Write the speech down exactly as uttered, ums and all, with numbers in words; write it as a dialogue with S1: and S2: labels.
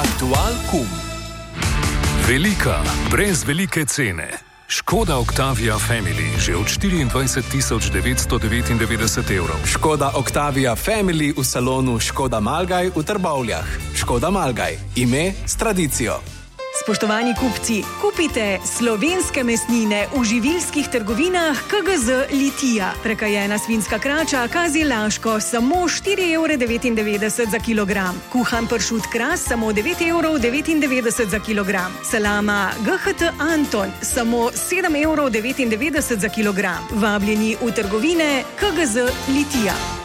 S1: Aktual kum.
S2: Velika, brez velike cene. Škoda Octavia Family že od štiriindvajset tisoč devetsto devetindevetdeset evrov.
S1: Škoda Octavia Family v salonu Škoda Malgaj v Trbovljah. Škoda Malgaj. Ime s tradicijo.
S3: Spoštovani kupci, kupite slovenske mesnine v živilskih trgovinah K G Z Litija. Prekajena svinjska krača Kazi Laško samo štiri evre devetindevetdeset za kilogram. Kuhan pršut Kras samo devet evrov devetindevetdeset za kilogram. Salama G H T Anton samo sedem evrov devetindevetdeset za kilogram. Vabljeni v trgovine K G Z Litija.